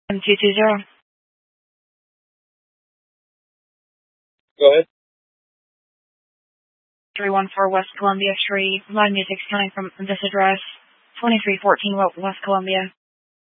220. Go ahead. 314 West Columbia Street. Live music's coming from this address, 2314 West Columbia.